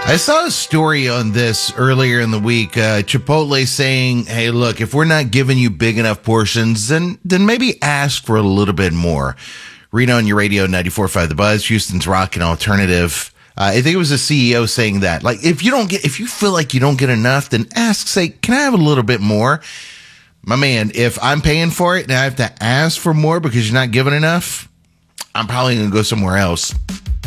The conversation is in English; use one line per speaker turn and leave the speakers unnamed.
I saw a story on this earlier in the week. Chipotle saying, hey, look, if we're not giving you big enough portions, then maybe ask for a little bit more. Read on your radio, 94.5 The Buzz, Houston's Rock and Alternative. I think it was the CEO saying that. Like, if you feel like you don't get enough, then ask, say, can I have a little bit more? My man, if I'm paying for it and I have to ask for more because you're not giving enough, I'm probably going to go somewhere else.